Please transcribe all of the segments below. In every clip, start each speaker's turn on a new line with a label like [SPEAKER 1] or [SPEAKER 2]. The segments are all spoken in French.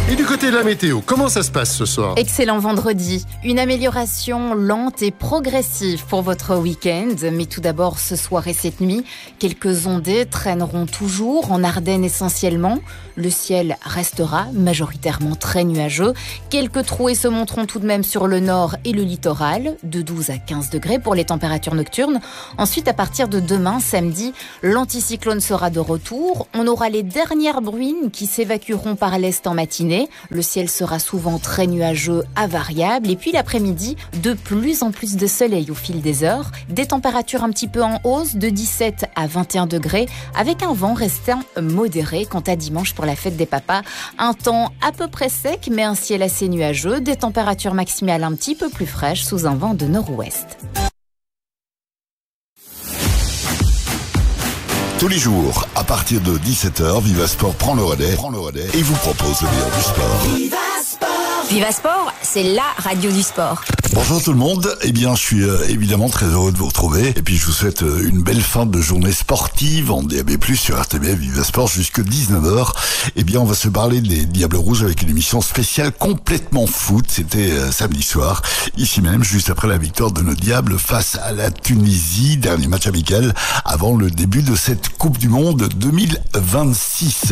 [SPEAKER 1] Et du côté de la météo, comment ça se passe ce soir ?
[SPEAKER 2] Excellent vendredi. Une amélioration lente et progressive pour votre week-end. Mais tout d'abord, ce soir et cette nuit, quelques ondées traîneront toujours en Ardennes essentiellement. Le ciel restera majoritairement très nuageux. Quelques trouées se montreront tout de même sur le nord et le littoral, de 12 à 15 degrés pour les températures nocturnes. Ensuite, à partir de demain, samedi, l'anticyclone sera de retour. On aura les dernières bruines qui s'évacueront par l'est en matinée. Le ciel sera souvent très nuageux à variable. Et puis l'après-midi, de plus en plus de soleil au fil des heures. Des températures un petit peu en hausse, de 17 à 21 degrés, avec un vent restant modéré. Quant à dimanche pour la fête des papas, un temps à peu près sec, mais un ciel assez nuageux. Des températures maximales un petit peu plus fraîches sous un vent de nord-ouest.
[SPEAKER 3] Tous les jours, à partir de 17h, Viva Sport prend le relais et vous propose le meilleur du sport.
[SPEAKER 4] Viva Sport, c'est la radio du sport.
[SPEAKER 3] Bonjour tout le monde, eh bien je suis évidemment très heureux de vous retrouver et puis je vous souhaite une belle fin de journée sportive en DAB+, sur RTBF Viva Sport jusque 19h. Eh bien on va se parler des Diables Rouges avec une émission spéciale complètement foot. C'était samedi soir, ici même, juste après la victoire de nos Diables face à la Tunisie, dernier match amical avant le début de cette Coupe du Monde 2026.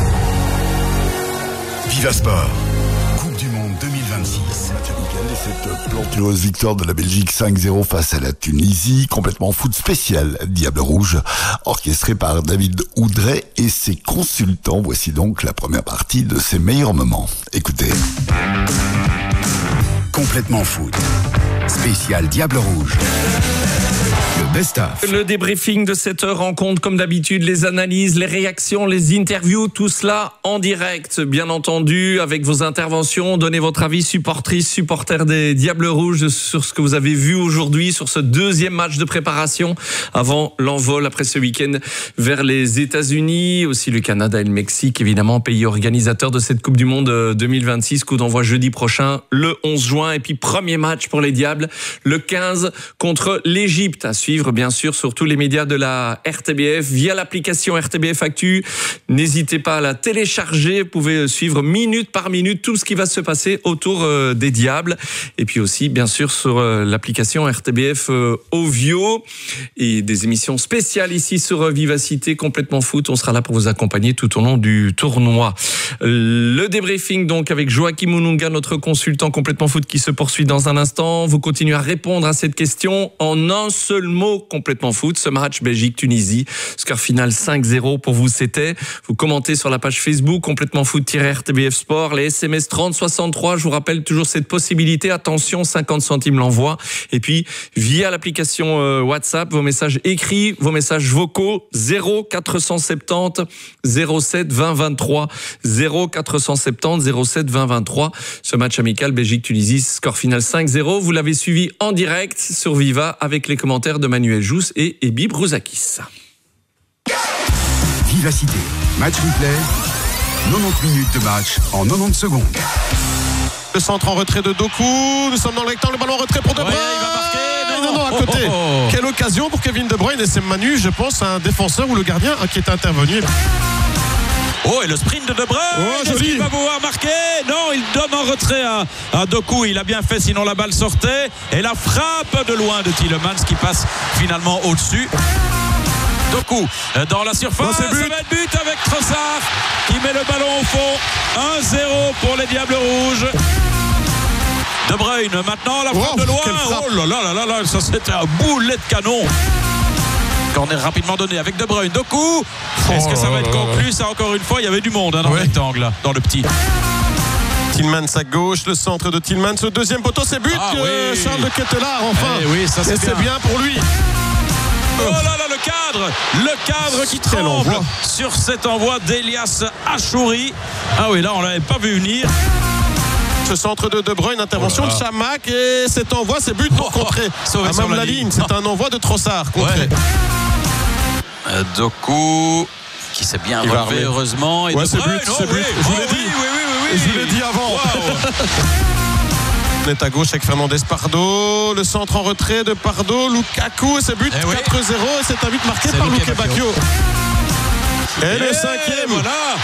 [SPEAKER 5] Viva Sport, Coupe du Monde 2026.
[SPEAKER 3] Match amical et cette plantureuse victoire de la Belgique 5-0 face à la Tunisie, complètement foot spécial Diable Rouge, orchestré par David Oudret et ses consultants. Voici donc la première partie de ses meilleurs moments. Écoutez.
[SPEAKER 5] Complètement foot, spécial Diable Rouge. Le best-of.
[SPEAKER 6] Le débriefing de cette rencontre, comme d'habitude, les analyses, les réactions, les interviews, tout cela en direct, bien entendu, avec vos interventions. Donnez votre avis, supportrices, supporters des Diables Rouges, sur ce que vous avez vu aujourd'hui, sur ce deuxième match de préparation avant l'envol après ce week-end vers les États-Unis, aussi le Canada et le Mexique, évidemment, pays organisateurs de cette Coupe du Monde 2026. Coup d'envoi jeudi prochain, le 11 juin. Et puis, premier match pour les Diables, le 15 contre l'Égypte. À suivre, bien sûr, sur tous les médias de la RTBF, via l'application RTBF Actu. N'hésitez pas à la télécharger. Vous pouvez suivre minute par minute tout ce qui va se passer autour des Diables. Et puis aussi, bien sûr, sur l'application RTBF Ovio. Et des émissions spéciales ici sur Vivacité, complètement foot. On sera là pour vous accompagner tout au long du tournoi. Le débriefing, donc, avec Joachim Mununga, notre consultant complètement foot, qui se poursuit dans un instant. Vous continuez à répondre à cette question en un seul mot, complètement foot. Ce match Belgique-Tunisie, score final 5-0 pour vous, c'était. Vous commentez sur la page Facebook complètement foot-RTBF Sport, les SMS 3063. Je vous rappelle toujours cette possibilité. Attention, 50 centimes l'envoi. Et puis via l'application WhatsApp, vos messages écrits, vos messages vocaux 0470 07 20 23 0470 07 20 23. Ce match amical Belgique-Tunisie, score final 5-0. Vous l'avez suivi en direct sur Viva avec les commentaires de Manuel Jousse et Ebi Brouzakis.
[SPEAKER 5] Vivacité, match replay, 90 minutes de match en 90 secondes.
[SPEAKER 1] Le centre en retrait de Doku, nous sommes dans le rectangle, le ballon en retrait pour De Bruyne.
[SPEAKER 6] Il va marquer,
[SPEAKER 1] non, à côté. Quelle occasion pour Kevin De Bruyne, et c'est Manu, je pense, un défenseur ou le gardien qui est intervenu.
[SPEAKER 7] Oh, et le sprint de De Bruyne, est-ce qu'il va pouvoir marquer? Non, il donne en retrait à Doku. Il a bien fait, sinon la balle sortait. Et la frappe de loin de Tielemans qui passe finalement au-dessus. Doku dans la surface, ça va être but avec Trossard qui met le ballon au fond. 1-0 pour les Diables Rouges. De Bruyne maintenant, la frappe de loin. Oh là là là là, ça c'était un boulet de canon. Corner rapidement donné avec De Bruyne. Doku, est-ce que ça va être conclu? Ça, encore une fois, il y avait du monde dans le rectangle, là, dans le petit.
[SPEAKER 1] Tielemans à gauche, le centre de Tielemans, le deuxième poteau, c'est but. Charles de Ketelaar, enfin.
[SPEAKER 7] Ça, c'est
[SPEAKER 1] bien pour lui.
[SPEAKER 7] Oh là là, le cadre qui tremble sur cet envoi d'Elias Achouri. Ah oui, là, on l'avait pas vu venir.
[SPEAKER 1] Ce centre de De Bruyne, intervention de Chamac, et cet envoi, c'est but pour contrer. À même la ligne, c'est un envoi de Trossard. Contré.
[SPEAKER 7] Doku qui s'est bien relevé, heureusement. Et
[SPEAKER 1] c'est but, c'est but. Je vous l'ai dit. Je vous l'ai dit avant. On est à gauche avec Fernandez Pardo, le centre en retrait de Pardo, Lukaku, c'est but 4-0, et c'est un but marqué par Luke Bacchio. Et le cinquième,
[SPEAKER 7] voilà.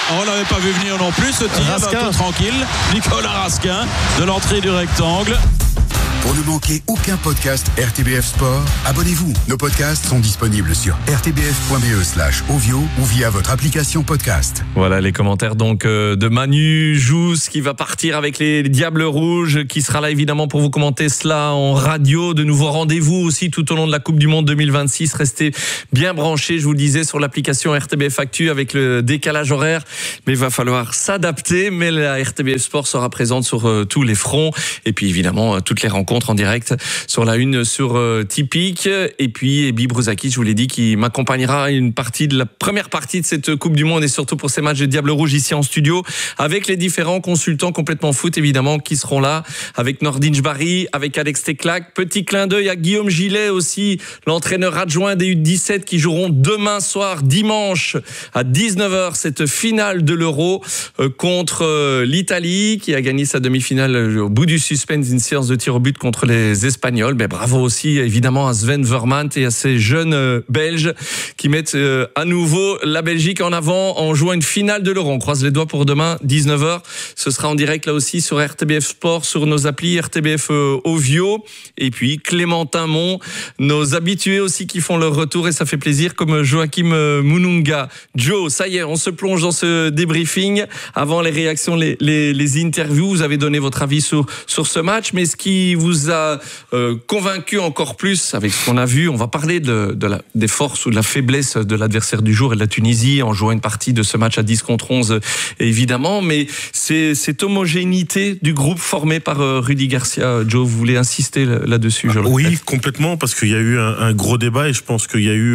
[SPEAKER 7] on l'avait pas vu venir non plus, ce tir, tout tranquille. Nicolas Raskin de l'entrée du rectangle.
[SPEAKER 5] Pour ne manquer aucun podcast RTBF Sport, abonnez-vous. Nos podcasts sont disponibles sur rtbf.be/ovio ou via votre application podcast.
[SPEAKER 6] Voilà les commentaires donc de Manu Jousse qui va partir avec les Diables Rouges, qui sera là évidemment pour vous commenter cela en radio. De nouveaux rendez-vous aussi tout au long de la Coupe du Monde 2026. Restez bien branchés, je vous le disais, sur l'application RTBF Actu avec le décalage horaire. Mais il va falloir s'adapter. Mais la RTBF Sport sera présente sur tous les fronts. Et puis évidemment, toutes les rencontres en direct sur la une sur Tipeee. Et puis Ebi Brouzaki, je vous l'ai dit, qui m'accompagnera une partie de la première partie de cette Coupe du Monde et surtout pour ces matchs des Diables Rouges ici en studio avec les différents consultants complètement foot évidemment qui seront là, avec Nordin Jbari, avec Alex Teclac. Petit clin d'œil à Guillaume Gillet aussi, l'entraîneur adjoint des U17 qui joueront demain soir, dimanche à 19h, cette finale de l'Euro contre l'Italie qui a gagné sa demi-finale au bout du suspense d'une séance de tir au but contre les Espagnols. Mais bravo aussi évidemment à Sven Vermaat et à ces jeunes Belges qui mettent à nouveau la Belgique en avant en jouant une finale de l'Euro. On croise les doigts pour demain 19h. Ce sera en direct là aussi sur RTBF Sport, sur nos applis RTBF Ovio et puis Clémentin Mont, nos habitués aussi qui font leur retour et ça fait plaisir, comme Joachim Mununga. Joe, ça y est, on se plonge dans ce débriefing. Avant les réactions, les interviews, vous avez donné votre avis sur ce match, mais ce qui vous a convaincu encore plus avec ce qu'on a vu, on va parler des forces ou de la faiblesse de l'adversaire du jour et de la Tunisie en jouant une partie de ce match à 10 contre 11 évidemment, mais c'est cette homogénéité du groupe formé par Rudy Garcia. Joe, vous voulez insister là-dessus?
[SPEAKER 8] Oui, complètement, parce qu'il y a eu un gros débat et je pense qu'il y a eu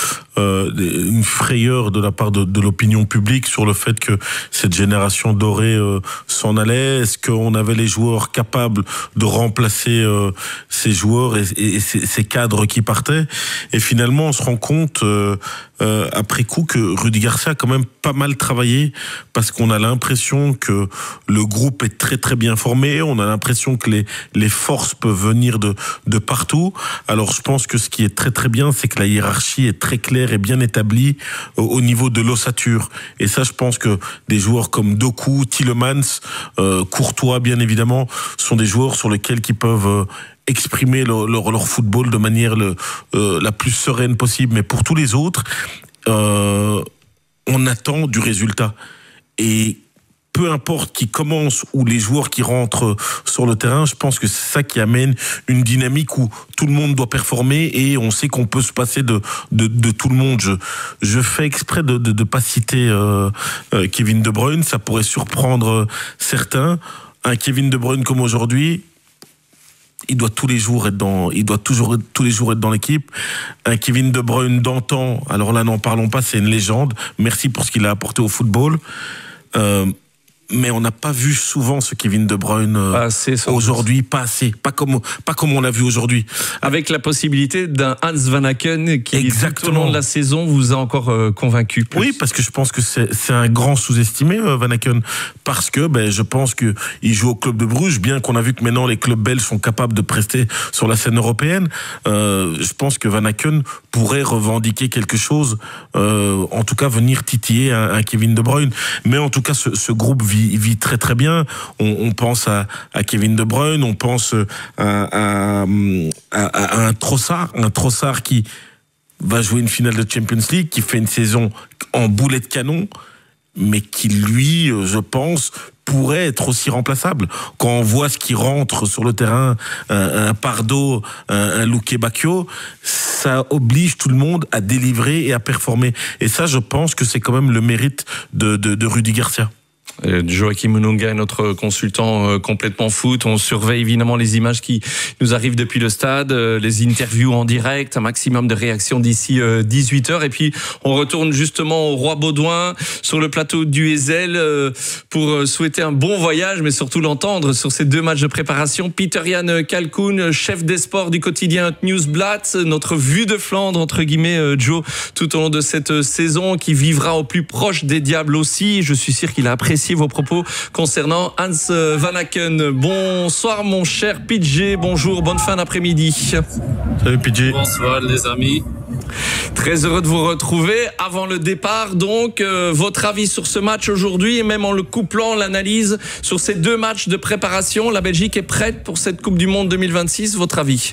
[SPEAKER 8] une frayeur de la part de l'opinion publique sur le fait que cette génération dorée s'en allait. Est-ce qu'on avait les joueurs capables de remplacer ces joueurs et ces cadres qui partaient? Et finalement, on se rend compte après coup que Rudy Garcia a quand même pas mal travaillé, parce qu'on a l'impression que le groupe est très très bien formé, on a l'impression que les forces peuvent venir de partout. Alors je pense que ce qui est très très bien, c'est que la hiérarchie est très claire et bien établie au niveau de l'ossature. Et ça, je pense que des joueurs comme Doku, Tielemans, Courtois bien évidemment, sont des joueurs sur lesquels qui peuvent exprimer leur football de manière la plus sereine possible. Mais pour tous les autres, on attend du résultat. Et peu importe qui commence ou les joueurs qui rentrent sur le terrain, je pense que c'est ça qui amène une dynamique où tout le monde doit performer et on sait qu'on peut se passer de tout le monde. Je fais exprès de pas citer Kevin De Bruyne, ça pourrait surprendre certains. Un Kevin De Bruyne comme aujourd'hui, il doit tous les jours être tous les jours être dans l'équipe. Un Kevin De Bruyne d'antan, alors là n'en parlons pas, c'est une légende. Merci pour ce qu'il a apporté au football. Mais on n'a pas vu souvent ce Kevin De Bruyne aujourd'hui, pas assez, pas comme on l'a vu aujourd'hui.
[SPEAKER 6] Avec la possibilité d'un Hans Van Aken qui, tout au long de la saison, vous a encore convaincu. Plus.
[SPEAKER 8] Oui, parce que je pense que c'est un grand sous-estimé, Van Aken, parce que je pense que il joue au club de Bruges, bien qu'on a vu que maintenant les clubs belges sont capables de prester sur la scène européenne. Je pense que Van Aken pourrait revendiquer quelque chose, en tout cas venir titiller un Kevin De Bruyne. Mais en tout cas, ce groupe vit très très bien. On pense à Kevin De Bruyne, on pense à un Trossard qui va jouer une finale de Champions League, qui fait une saison en boulet de canon, mais qui lui, je pense, pourrait être aussi remplaçable. Quand on voit ce qui rentre sur le terrain, un Pardo, un Luque Bacchio, ça oblige tout le monde à délivrer et à performer. Et ça, je pense que c'est quand même le mérite de Rudy Garcia.
[SPEAKER 6] Joachim Mununga, notre consultant complètement foot. On surveille évidemment les images qui nous arrivent depuis le stade, les interviews en direct, un maximum de réactions d'ici 18h. Et puis, on retourne justement au Roi Baudouin sur le plateau du Heysel pour souhaiter un bon voyage, mais surtout l'entendre sur ces 2 matchs de préparation. Peter-Jan Kalkoun, chef des sports du quotidien Nieuwsblad, notre vue de Flandre, entre guillemets, Joe, tout au long de cette saison, qui vivra au plus proche des Diables aussi. Je suis sûr qu'il a apprécié aussi vos propos concernant Hans Vanaken. Bonsoir mon cher PJ, bonjour, bonne fin d'après-midi.
[SPEAKER 8] Salut PJ.
[SPEAKER 9] Bonsoir les amis.
[SPEAKER 6] Très heureux de vous retrouver. Avant le départ, donc, votre avis sur ce match aujourd'hui et même en le couplant, l'analyse sur ces 2 matchs de préparation. La Belgique est prête pour cette Coupe du Monde 2026, votre avis?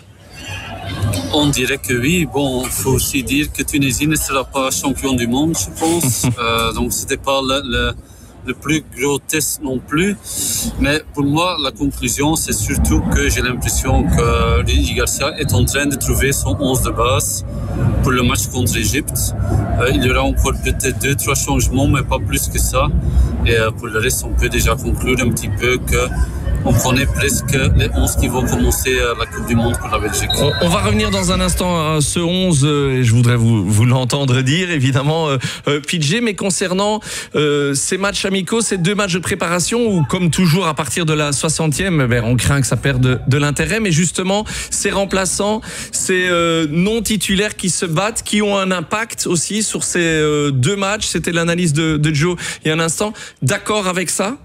[SPEAKER 9] On dirait que oui. Bon, il faut aussi dire que Tunisie ne sera pas champion du monde, je pense. Donc, c'était pas le plus gros test non plus. Mais pour moi, la conclusion, c'est surtout que j'ai l'impression que Rudy Garcia est en train de trouver son 11 de base pour le match contre l'Égypte. Il y aura encore peut-être 2-3 changements, mais pas plus que ça. Et pour le reste, on peut déjà conclure un petit peu que on connaît presque les 11 qui vont commencer la Coupe du Monde pour la Belgique.
[SPEAKER 6] On va revenir dans un instant à ce 11, et je voudrais vous l'entendre dire, évidemment, PJ, mais concernant ces matchs amicaux, ces 2 matchs de préparation, où comme toujours, à partir de la 60e, on craint que ça perde de l'intérêt, mais justement, ces remplaçants, ces non-titulaires qui se battent, qui ont un impact aussi sur ces 2 matchs, c'était l'analyse de Joe il y a un instant, d'accord avec ça?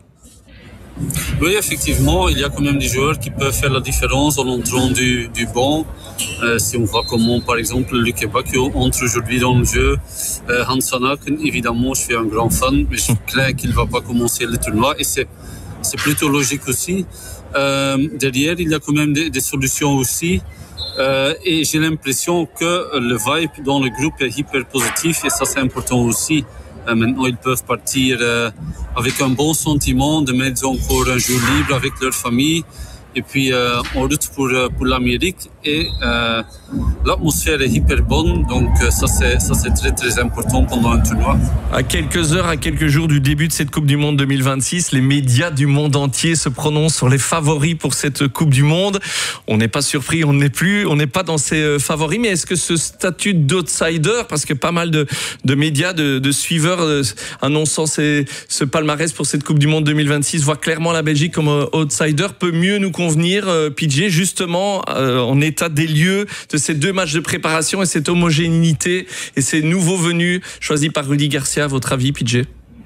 [SPEAKER 9] Oui, effectivement, il y a quand même des joueurs qui peuvent faire la différence en entrant du banc. Si on voit comment, par exemple, Luc Bakio entre aujourd'hui dans le jeu. Hans Vanaken, évidemment, je suis un grand fan, mais je crains qu'il ne va pas commencer le tournoi. Et c'est plutôt logique aussi. Derrière, il y a quand même des solutions aussi. Et j'ai l'impression que le vibe dans le groupe est hyper positif et ça, c'est important aussi. Maintenant, ils peuvent partir avec un bon sentiment de mettre encore un jour libre avec leur famille et puis en route pour l'Amérique. Et l'atmosphère est hyper bonne, donc ça c'est très très important pendant un tournoi.
[SPEAKER 6] À quelques heures, à quelques jours du début de cette Coupe du Monde 2026, les médias du monde entier se prononcent sur les favoris pour cette Coupe du Monde. On n'est pas surpris, on n'est pas dans ces favoris, mais est-ce que ce statut d'outsider, parce que pas mal de médias, de suiveurs annonçant ce palmarès pour cette Coupe du Monde 2026 voient clairement la Belgique comme outsider, peut mieux nous convenir, PJ, justement en état des lieux de ces 2 matchs de préparation et cette homogénéité et ces nouveaux venus choisis par Rudy Garcia, à votre avis, PJ?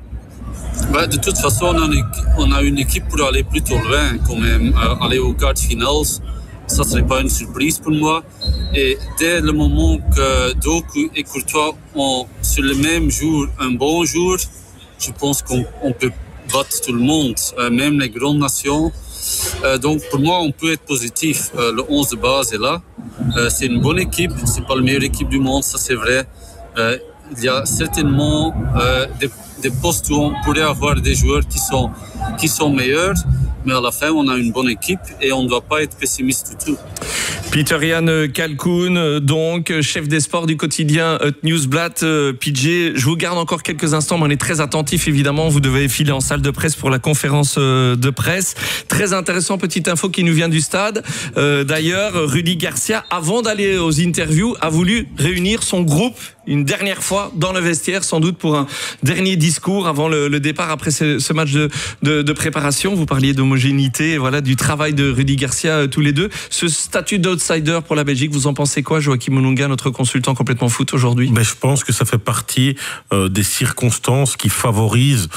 [SPEAKER 9] De toute façon, on a une équipe pour aller plutôt loin quand même, aller aux quarts finales. Ça, ce n'est pas une surprise pour moi. Et dès le moment que Doku et Courtois ont sur le même jour un bon jour, je pense qu'on peut battre tout le monde, même les grandes nations. Donc pour moi, on peut être positif. Le 11 de base est là. C'est une bonne équipe. C'est pas la meilleure équipe du monde, ça c'est vrai. Il y a certainement des postes où on pourrait avoir des joueurs qui sont meilleurs. Mais à la fin, on a une bonne équipe et on ne doit pas être pessimiste du tout.
[SPEAKER 6] Pieter-Jan Kalkoen, donc chef des sports du quotidien Nieuwsblad. PJ, je vous garde encore quelques instants, mais on est très attentif évidemment. Vous devez filer en salle de presse pour la conférence de presse. Très intéressant, petite info qui nous vient du stade. D'ailleurs, Rudy Garcia, avant d'aller aux interviews, a voulu réunir son groupe une dernière fois dans le vestiaire, sans doute pour un dernier discours avant le départ après ce match de préparation. Vous parliez d'homogénéité, voilà, du travail de Rudy Garcia tous les deux. Ce statut d'outsider pour la Belgique, vous en pensez quoi, Joachim Monunga, notre consultant complètement foot aujourd'hui?
[SPEAKER 8] Je pense que ça fait partie des circonstances qui favorisent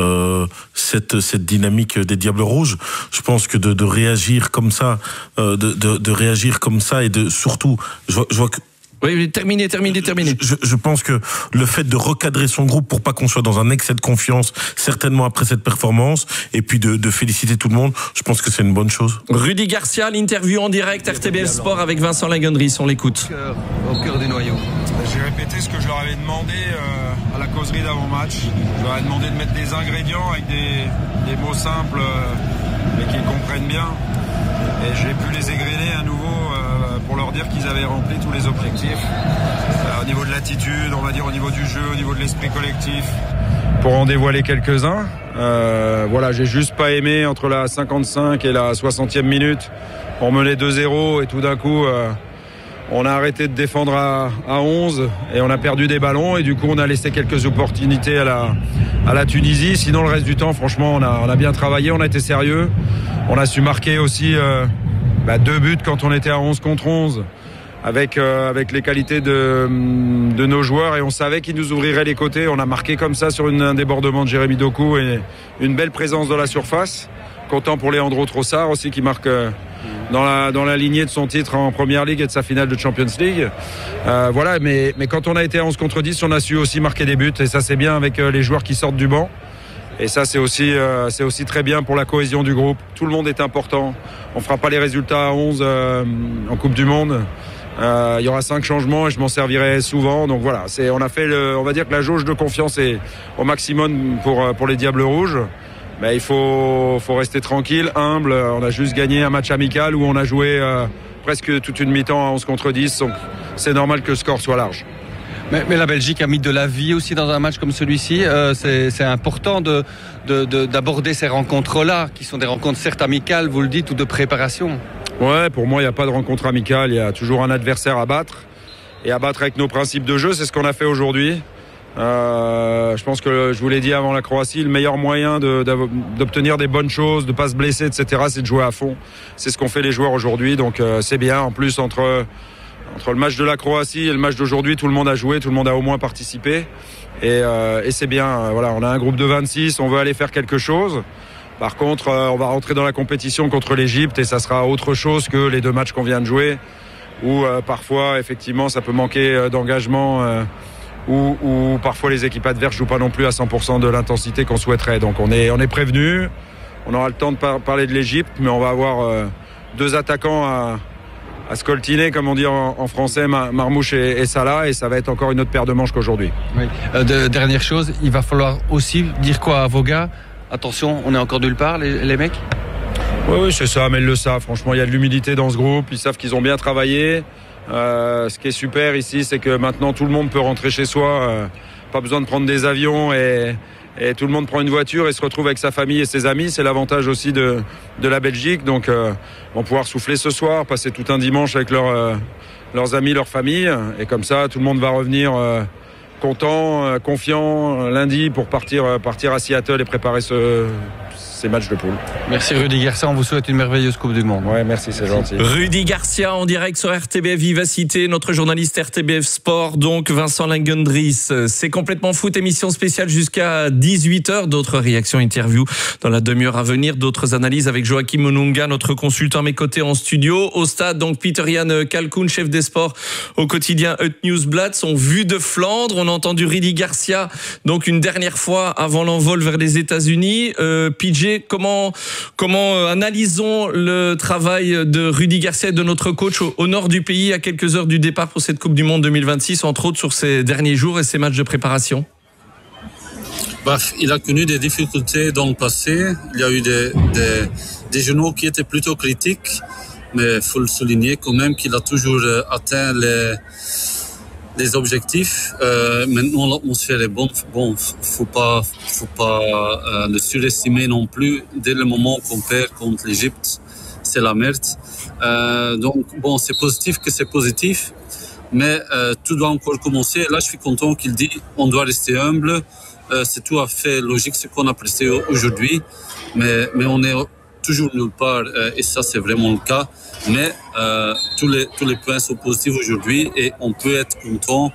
[SPEAKER 8] cette dynamique des Diables Rouges. Je pense que de réagir comme ça, de réagir comme ça et de surtout, je vois que
[SPEAKER 6] oui, terminé.
[SPEAKER 8] Je pense que le fait de recadrer son groupe pour pas qu'on soit dans un excès de confiance, certainement après cette performance, et puis de féliciter tout le monde, je pense que c'est une bonne chose.
[SPEAKER 6] Rudy Garcia, l'interview en direct, RTBF Sport avec Vincent Lagendries, on l'écoute.
[SPEAKER 10] Au cœur des noyaux. J'ai répété ce que je leur avais demandé à la causerie d'avant-match. Je leur ai demandé de mettre des ingrédients avec des mots simples, mais qu'ils comprennent bien. Et j'ai pu les égrener à nouveau pour leur dire qu'ils avaient rempli tous les objectifs. Au niveau de l'attitude, on va dire au niveau du jeu, au niveau de l'esprit collectif. Pour en dévoiler quelques-uns, voilà, j'ai juste pas aimé entre la 55 et la 60e minute. On menait 2-0 et tout d'un coup, on a arrêté de défendre à 11 et on a perdu des ballons et du coup on a laissé quelques opportunités à la Tunisie. Sinon le reste du temps, franchement, on a bien travaillé, on a été sérieux. On a su marquer aussi 2 buts quand on était à 11 contre 11. avec les qualités de nos joueurs, et on savait qu'ils nous ouvriraient les côtés. On a marqué comme ça sur un débordement de Jérémy Doku et une belle présence dans la surface. Content pour Leandro Trossard aussi qui marque dans la lignée de son titre en Première Ligue et de sa finale de Champions League. Voilà, mais quand on a été à 11 contre 10, on a su aussi marquer des buts, et ça c'est bien avec les joueurs qui sortent du banc. Et ça c'est aussi très bien pour la cohésion du groupe. Tout le monde est important. On fera pas les résultats à 11 en Coupe du Monde. Il y aura 5 changements et je m'en servirai souvent. Donc voilà, on a fait on va dire que la jauge de confiance est au maximum pour les Diables Rouges. Mais il faut rester tranquille, humble. On a juste gagné un match amical où on a joué presque toute une mi-temps à 11 contre 10. Donc c'est normal que le score soit large.
[SPEAKER 11] Mais la Belgique a mis de la vie aussi dans un match comme celui-ci. C'est important d'aborder ces rencontres-là, qui sont des rencontres certes amicales, vous le dites, ou de préparation. Ouais, pour moi, il n'y a pas de rencontre amicale. Il y a toujours un adversaire à battre. Et à battre avec nos principes de jeu, c'est ce qu'on a fait aujourd'hui. Je pense que, je vous l'ai dit avant la Croatie, le meilleur moyen d'obtenir des bonnes choses, de ne pas se blesser, etc., c'est de jouer à fond. C'est ce qu'ont fait les joueurs aujourd'hui. Donc c'est bien. En plus, entre le match de la Croatie et le match d'aujourd'hui, tout le monde a joué, tout le monde a au moins participé. Et c'est bien. Voilà, on a un groupe de 26, on veut aller faire quelque chose. Par contre, on va rentrer dans la compétition contre l'Égypte et ça sera autre chose que les 2 matchs qu'on vient de jouer, où parfois, effectivement, ça peut manquer d'engagement, où parfois les équipes adverses jouent pas non plus à 100% de l'intensité qu'on souhaiterait. Donc on est prévenus. On aura le temps de parler de l'Égypte, mais on va avoir 2 attaquants à scoltiner, comme on dit en français, Marmouche et Salah, et ça va être encore une autre paire de manches qu'aujourd'hui. Oui. Dernière chose, il va falloir aussi dire quoi à vos gars? Attention, on est encore nulle part, les mecs?
[SPEAKER 10] Oui, c'est ça, mais ils le savent. Franchement, il y a de l'humilité dans ce groupe. Ils savent qu'ils ont bien travaillé. Ce qui est super ici, c'est que maintenant, tout le monde peut rentrer chez soi. Pas besoin de prendre des avions et tout le monde prend une voiture et se retrouve avec sa famille et ses amis. C'est l'avantage aussi de la Belgique. Donc, on va pouvoir souffler ce soir, passer tout un dimanche avec leurs amis, leur famille. Et comme ça, tout le monde va revenir content, confiant lundi pour partir à Seattle et préparer ces matchs de poule.
[SPEAKER 11] Merci Rudy Garcia, on vous souhaite une merveilleuse Coupe du Monde.
[SPEAKER 10] Ouais, merci, c'est gentil.
[SPEAKER 6] Rudy Garcia en direct sur RTBF Vivacité, notre journaliste RTBF Sport, donc Vincent Langendries. C'est complètement foot, émission spéciale jusqu'à 18h. D'autres réactions, interviews dans la demi-heure à venir, d'autres analyses avec Joachim Monunga, notre consultant à mes côtés en studio. Au stade, donc Peter-Jan Kalkoun, chef des sports au quotidien Het Nieuwsblad, son vue de Flandre. On a entendu Rudy Garcia, donc une dernière fois avant l'envol vers les États-Unis. PJ, comment analysons le travail de Rudy Garcia et de notre coach au nord du pays à quelques heures du départ pour cette Coupe du Monde 2026, entre autres sur ces derniers jours et ces matchs de préparation?
[SPEAKER 9] Il a connu des difficultés dans le passé. Il y a eu des genoux qui étaient plutôt critiques, mais il faut le souligner quand même qu'il a toujours atteint les objectifs. Maintenant, l'atmosphère est bonne. Bon, faut pas le surestimer non plus. Dès le moment qu'on perd contre l'Égypte, c'est la merde. Donc, bon, c'est positif que c'est positif, mais tout doit encore commencer. Là, je suis content qu'il dit on doit rester humble. C'est tout à fait logique ce qu'on a pressé aujourd'hui, mais on est toujours nulle part, et ça c'est vraiment le cas. Mais tous les points sont positifs aujourd'hui et on peut être content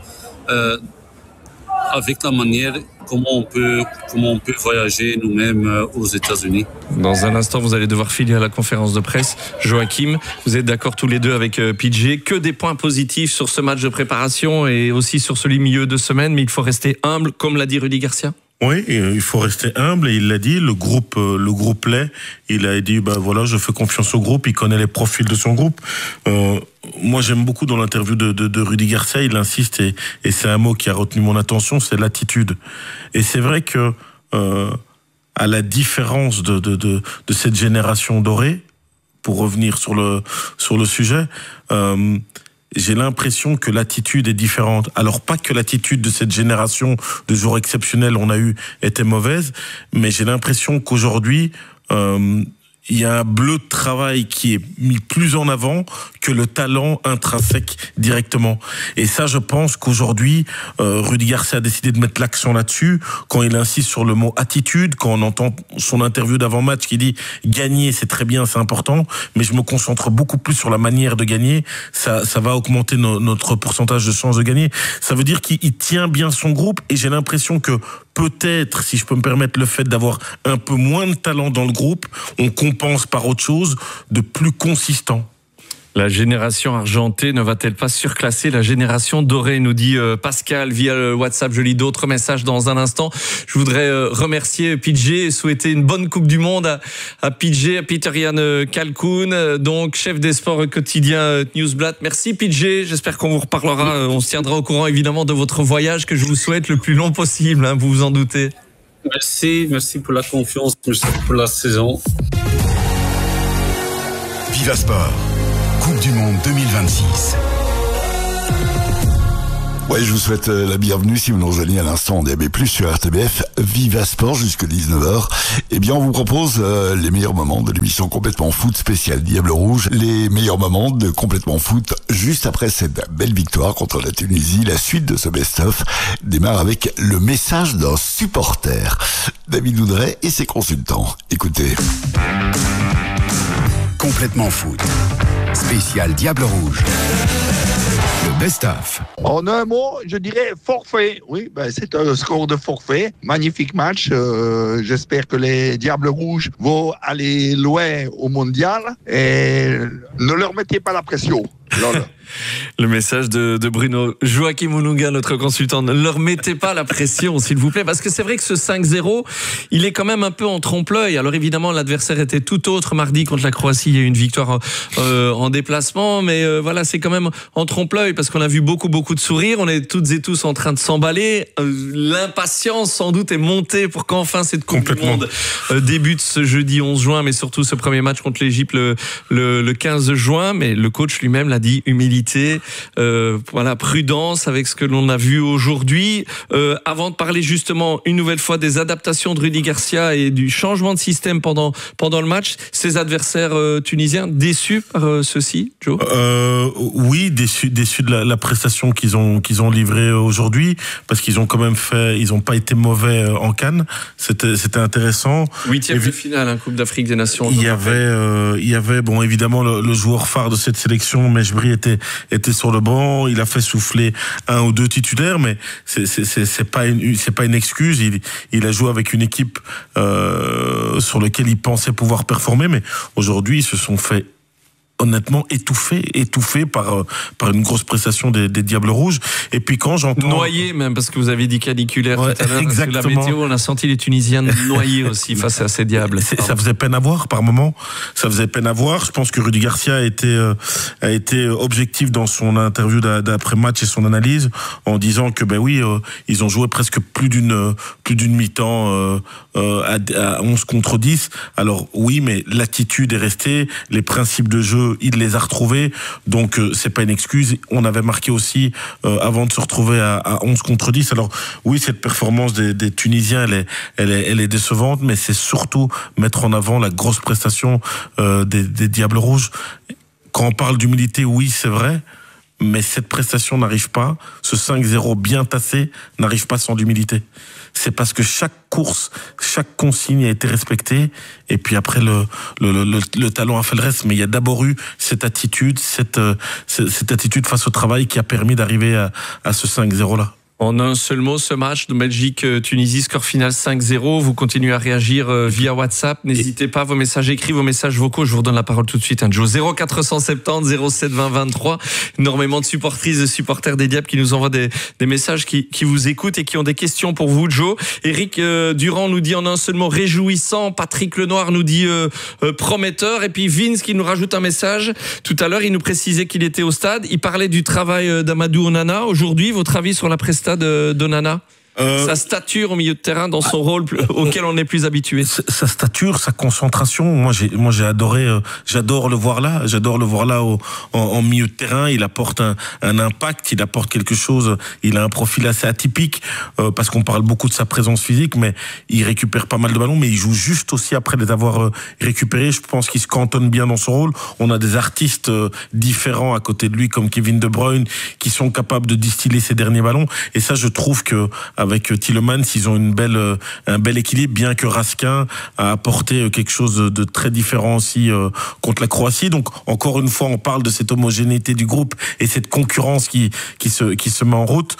[SPEAKER 9] avec la manière comment on peut voyager nous-mêmes aux États-Unis.
[SPEAKER 6] Dans un instant, vous allez devoir filer à la conférence de presse. Joachim, vous êtes d'accord tous les deux avec PJ. Que des points positifs sur ce match de préparation et aussi sur celui milieu de semaine, mais il faut rester humble, comme l'a dit Rudy Garcia.
[SPEAKER 8] Oui, il faut rester humble et il l'a dit, le groupe l'est. Il a dit, voilà, je fais confiance au groupe, il connaît les profils de son groupe. Moi, j'aime beaucoup dans l'interview de Rudy Garcia, il insiste et c'est un mot qui a retenu mon attention, c'est l'attitude. Et c'est vrai que, à la différence de cette génération dorée, pour revenir sur le sujet, j'ai l'impression que l'attitude est différente. Alors, pas que l'attitude de cette génération de joueurs exceptionnels on a eu était mauvaise, mais j'ai l'impression qu'aujourd'hui, il y a un bleu de travail qui est mis plus en avant que le talent intrinsèque directement. Et ça, je pense qu'aujourd'hui, Rudy Garcia a décidé de mettre l'accent là-dessus, quand il insiste sur le mot attitude, quand on entend son interview d'avant-match qui dit « gagner, c'est très bien, c'est important, mais je me concentre beaucoup plus sur la manière de gagner, ça va augmenter notre pourcentage de chances de gagner ». Ça veut dire qu'il tient bien son groupe, et j'ai l'impression que peut-être, si je peux me permettre, le fait d'avoir un peu moins de talent dans le groupe, on compense par autre chose de plus consistant.
[SPEAKER 6] La génération argentée ne va-t-elle pas surclasser la génération dorée, nous dit Pascal via le WhatsApp. Je lis d'autres messages dans un instant. Je voudrais remercier PJ et souhaiter une bonne Coupe du Monde à PJ, à Peter-Jan Kalkoun, donc chef des sports quotidien Newsblad. Merci PJ, j'espère qu'on vous reparlera. On se tiendra au courant évidemment de votre voyage que je vous souhaite le plus long possible, hein, vous vous en doutez.
[SPEAKER 9] Merci pour la confiance, merci pour la saison.
[SPEAKER 5] Viva Sport, Coupe du Monde 2026.
[SPEAKER 3] Ouais, je vous souhaite la bienvenue si vous nous rejoignez à l'instant en DAB+, sur RTBF, Viva Sport jusqu'à 19h. Eh bien, on vous propose les meilleurs moments de l'émission Complètement Foot spéciale Diable Rouge. Les meilleurs moments de Complètement Foot juste après cette belle victoire contre la Tunisie. La suite de ce best-of démarre avec le message d'un supporter. David Oudret et ses consultants. Écoutez.
[SPEAKER 5] Complètement Foot, spécial Diable Rouge. Le best-of.
[SPEAKER 12] En un mot, je dirais forfait. Oui, c'est un score de forfait. Magnifique match. J'espère que les Diables Rouges vont aller loin au mondial. Et ne leur mettez pas la pression.
[SPEAKER 6] Le message de Bruno Joachim Ounouga, notre consultant. Ne leur mettez pas la pression, s'il vous plaît, parce que c'est vrai que ce 5-0, il est quand même un peu en trompe-l'œil. Alors évidemment, l'adversaire était tout autre mardi contre la Croatie. Il y a eu une victoire en déplacement, mais voilà, c'est quand même en trompe-l'œil parce qu'on a vu beaucoup de sourires. On est toutes et tous en train de s'emballer. L'impatience, sans doute, est montée pour qu'enfin cette Coupe du Monde débute ce jeudi 11 juin, mais surtout ce premier match contre l'Égypte le 15 juin. Mais le coach lui-même l'a dit, humilité, voilà, prudence avec ce que l'on a vu aujourd'hui. Avant de parler justement une nouvelle fois des adaptations de Rudy Garcia et du changement de système pendant le match, ses adversaires tunisiens déçus par ceci, Joe?
[SPEAKER 8] Oui, déçus de la prestation qu'ils ont livrée aujourd'hui, parce qu'ils ont quand même ils ont pas été mauvais en CAN. C'était intéressant.
[SPEAKER 6] 8e de finale, Coupe d'Afrique des Nations.
[SPEAKER 8] Il y avait bon, évidemment le joueur phare de cette sélection, Mejbri, était sur le banc. Il a fait souffler un ou deux titulaires, mais c'est pas une excuse. Il a joué avec une équipe sur laquelle il pensait pouvoir performer, mais aujourd'hui ils se sont fait honnêtement étouffé par une grosse prestation des Diables Rouges. Et puis quand j'entends...
[SPEAKER 6] Noyé même, parce que vous avez dit caniculaire tout à l'heure.
[SPEAKER 8] Exactement.
[SPEAKER 6] Parce que la météo, on a senti les Tunisiens noyés aussi face à ces Diables.
[SPEAKER 8] Ça faisait peine à voir par moment. Ça faisait peine à voir. Je pense que Rudy Garcia a été objectif dans son interview d'après-match et son analyse, en disant que ils ont joué presque plus d'une mi-temps à 11 contre 10. Alors oui, mais l'attitude est restée, les principes de jeu, il les a retrouvés, donc c'est pas une excuse. On avait marqué aussi avant de se retrouver à 11 contre 10. Alors oui, cette performance des Tunisiens, elle est décevante, mais c'est surtout mettre en avant la grosse prestation des Diables Rouges. Quand on parle d'humilité, oui, c'est vrai, mais cette prestation n'arrive pas, ce 5-0 bien tassé n'arrive pas sans l'humilité. C'est parce que chaque course, chaque consigne a été respectée, et puis après le talent a fait le reste. Mais il y a d'abord eu cette attitude, cette attitude face au travail qui a permis d'arriver à ce 5-0 là.
[SPEAKER 6] En un seul mot, ce match de Belgique-Tunisie, score final 5-0. Vous continuez à réagir via WhatsApp. N'hésitez pas, vos messages écrits, vos messages vocaux. Je vous redonne la parole tout de suite. Joe, 0470 07 20 23. Énormément de supportrices et supporters des Diables qui nous envoient des messages, qui vous écoutent et qui ont des questions pour vous, Joe. Eric Durand nous dit en un seul mot réjouissant. Patrick Lenoir nous dit prometteur. Et puis Vince qui nous rajoute un message. Tout à l'heure, il nous précisait qu'il était au stade. Il parlait du travail d'Amadou Onana. Aujourd'hui, votre avis sur la prestation d'Onana? Sa stature au milieu de terrain dans son rôle auquel on est plus habitué.
[SPEAKER 8] Sa stature, sa concentration. Moi j'ai adoré. J'adore le voir là. En milieu de terrain. Il apporte un impact. Il apporte quelque chose. Il a un profil assez atypique parce qu'on parle beaucoup de sa présence physique, mais il récupère pas mal de ballons. Mais il joue juste aussi après les avoir récupérés. Je pense qu'il se cantonne bien dans son rôle. On a des artistes différents à côté de lui, comme Kevin De Bruyne, qui sont capables de distiller ces derniers ballons. Et ça, je trouve que avec Tielemans, ils ont un bel équilibre, bien que Raskin a apporté quelque chose de très différent aussi contre la Croatie. Donc, encore une fois, on parle de cette homogénéité du groupe et cette concurrence qui se met en route.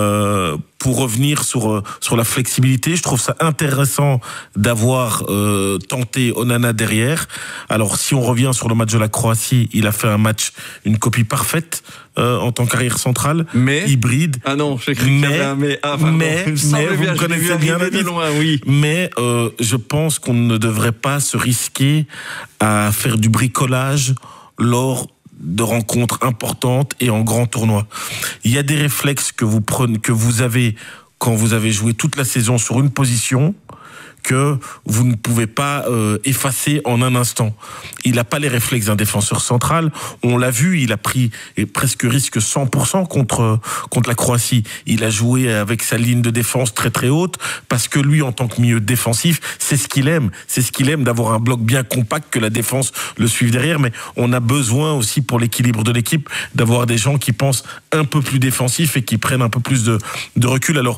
[SPEAKER 8] Pour revenir sur la flexibilité, je trouve ça intéressant d'avoir tenté Onana derrière. Alors, si on revient sur le match de la Croatie, il a fait une copie parfaite en tant qu'arrière central, hybride.
[SPEAKER 6] Ah non, j'ai cru qu'il y avait un mais.
[SPEAKER 8] Mais vous connaissez bien la vie.
[SPEAKER 6] Oui.
[SPEAKER 8] Mais je pense qu'on ne devrait pas se risquer à faire du bricolage lors de rencontres importantes et en grands tournois. Il y a des réflexes que vous avez quand vous avez joué toute la saison sur une position que vous ne pouvez pas effacer en un instant. Il n'a pas les réflexes d'un défenseur central. On l'a vu, il a pris presque risque 100% contre la Croatie. Il a joué avec sa ligne de défense très très haute parce que lui, en tant que milieu défensif, c'est ce qu'il aime. C'est ce qu'il aime, d'avoir un bloc bien compact, que la défense le suive derrière. Mais on a besoin aussi, pour l'équilibre de l'équipe, d'avoir des gens qui pensent un peu plus défensif et qui prennent un peu plus de recul. Alors,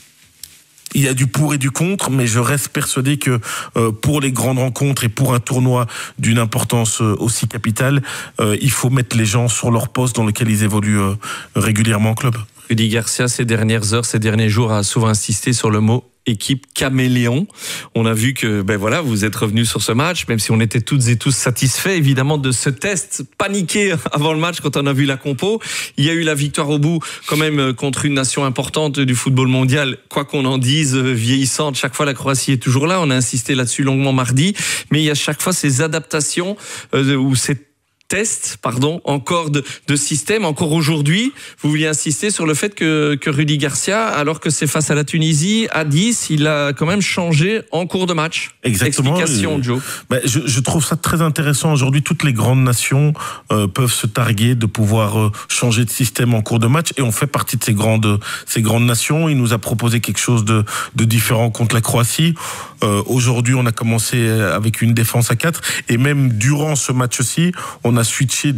[SPEAKER 8] il y a du pour et du contre, mais je reste persuadé que pour les grandes rencontres et pour un tournoi d'une importance aussi capitale, il faut mettre les gens sur leur poste dans lequel ils évoluent régulièrement en club.
[SPEAKER 6] Rudy Garcia, ces dernières heures, ces derniers jours, a souvent insisté sur le mot équipe caméléon. On a vu que, vous êtes revenus sur ce match, même si on était toutes et tous satisfaits, évidemment, de ce test paniqué avant le match quand on a vu la compo. Il y a eu la victoire au bout, quand même, contre une nation importante du football mondial, quoi qu'on en dise, vieillissante. Chaque fois, la Croatie est toujours là. On a insisté là-dessus longuement mardi. Mais il y a chaque fois ces adaptations ou ces tests, encore de système. Encore aujourd'hui, vous vouliez insister sur le fait que Rudy Garcia, alors que c'est face à la Tunisie, à 10, il a quand même changé en cours de match.
[SPEAKER 8] Exactement.
[SPEAKER 6] Explication, Joe.
[SPEAKER 8] Je trouve ça très intéressant. Aujourd'hui, toutes les grandes nations peuvent se targuer de pouvoir changer de système en cours de match, et on fait partie de ces grandes nations. Il nous a proposé quelque chose de différent contre la Croatie. Aujourd'hui, on a commencé avec une défense à 4, et même durant ce match-ci, on a switché,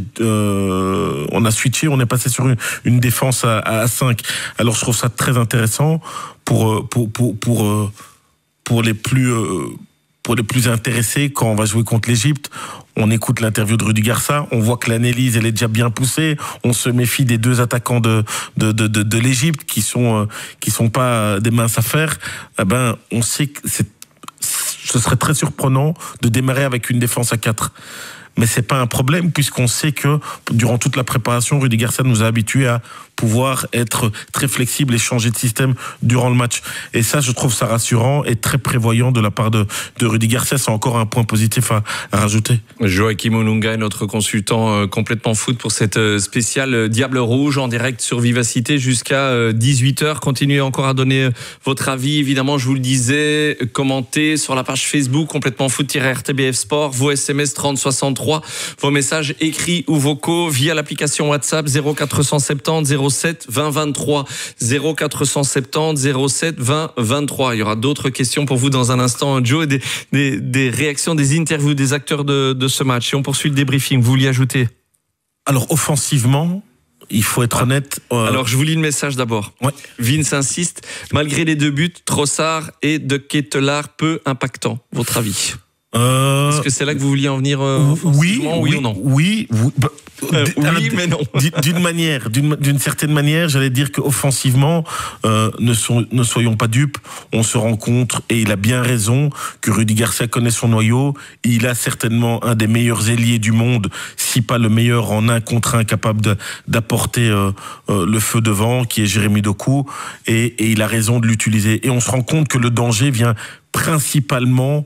[SPEAKER 8] on est passé sur une défense à 5. Alors je trouve ça très intéressant pour les plus intéressés. Quand on va jouer contre l'Égypte, on écoute l'interview de Rudy Garcia, on voit que l'analyse elle est déjà bien poussée, on se méfie des deux attaquants de l'Égypte qui sont pas des minces affaires. On sait que ce serait très surprenant de démarrer avec une défense à 4. Mais c'est pas un problème, puisqu'on sait que durant toute la préparation, Rudy Garcia nous a habitués à pouvoir être très flexible et changer de système durant le match. Et ça, je trouve ça rassurant et très prévoyant de la part de Rudy Garcia. C'est encore un point positif à rajouter.
[SPEAKER 6] Joachim Olunga est notre consultant complètement foot pour cette spéciale Diable Rouge en direct sur Vivacité jusqu'à 18h. Continuez encore à donner votre avis. Évidemment, je vous le disais, commentez sur la page Facebook complètement foot-RTBF Sport, vos SMS 3063, vos messages écrits ou vocaux via l'application WhatsApp 0470 07 20 23 0470 07 20 23. Il y aura d'autres questions pour vous dans un instant, Joe, et des réactions, des interviews des acteurs de ce match. Et on poursuit le débriefing. Vous vouliez ajouter?
[SPEAKER 8] Alors, offensivement, il faut être honnête.
[SPEAKER 6] Alors, je vous lis le message d'abord.
[SPEAKER 8] Ouais.
[SPEAKER 6] Vince insiste. Malgré les 2 buts, Trossard et De Ketelaere peu impactants. Votre avis? Est-ce que c'est là que vous vouliez en venir
[SPEAKER 8] oui
[SPEAKER 6] ou non?
[SPEAKER 8] Oui,
[SPEAKER 6] oui, mais non.
[SPEAKER 8] D'une certaine manière, j'allais dire qu'offensivement, ne soyons pas dupes. On se rend compte, et il a bien raison, que Rudy Garcia connaît son noyau. Il a certainement un des meilleurs ailiers du monde, si pas le meilleur en 1 contre 1, capable d'apporter le feu devant, qui est Jérémy Doku, et il a raison de l'utiliser. Et on se rend compte que le danger vient principalement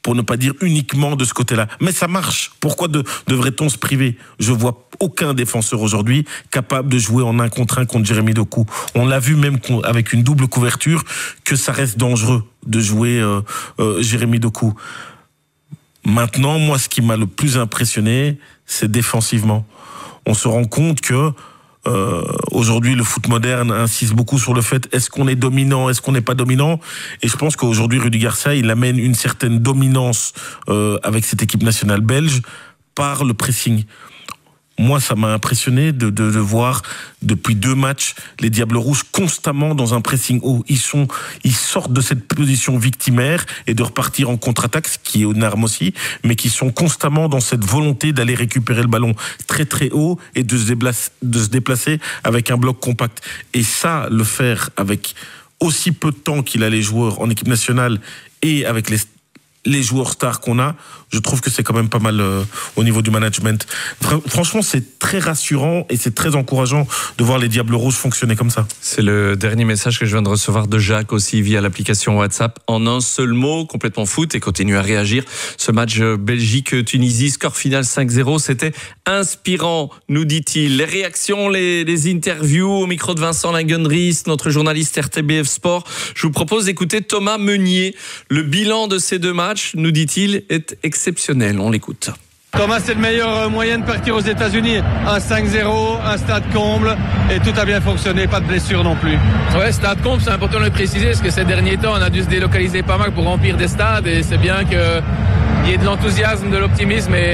[SPEAKER 8] pour ne pas dire uniquement de ce côté-là. Mais ça marche. Pourquoi devrait-on se priver? Je vois aucun défenseur aujourd'hui capable de jouer en 1 contre 1 contre Jérémy Doku. On l'a vu même avec une double couverture que ça reste dangereux de jouer Jérémy Doku. Maintenant, moi, ce qui m'a le plus impressionné, c'est défensivement. On se rend compte que aujourd'hui, le foot moderne insiste beaucoup sur le fait est-ce qu'on est dominant, est-ce qu'on n'est pas dominant. Et je pense qu'aujourd'hui, Rudy Garcia, il amène une certaine dominance avec cette équipe nationale belge par le pressing. Moi, ça m'a impressionné de voir depuis 2 matchs les Diables Rouges constamment dans un pressing haut. Ils sortent de cette position victimaire et de repartir en contre-attaque, ce qui est aux armes aussi, mais qui sont constamment dans cette volonté d'aller récupérer le ballon très très haut et de se déplacer avec un bloc compact. Et ça, le faire avec aussi peu de temps qu'il a les joueurs en équipe nationale et avec les joueurs stars qu'on a, je trouve que c'est quand même pas mal au niveau du management. Franchement, c'est très rassurant et c'est très encourageant de voir les Diables Rouges fonctionner comme ça.
[SPEAKER 6] C'est le dernier message que je viens de recevoir de Jacques aussi via l'application WhatsApp. En un seul mot, complètement foot, et continue à réagir. Ce match Belgique-Tunisie, score final 5-0, c'était inspirant, nous dit-il. Les réactions, les interviews au micro de Vincent Lagenries, notre journaliste RTBF Sport. Je vous propose d'écouter Thomas Meunier. Le bilan de ces 2 matchs, nous dit-il, est exceptionnel. On l'écoute.
[SPEAKER 11] Thomas, c'est le meilleur moyen de partir aux États-Unis. Un 5-0, un stade comble, et tout a bien fonctionné, pas de blessure non plus.
[SPEAKER 13] Ouais, stade comble, c'est important de le préciser, parce que ces derniers temps, on a dû se délocaliser pas mal pour remplir des stades, et c'est bien qu'il y ait de l'enthousiasme, de l'optimisme, et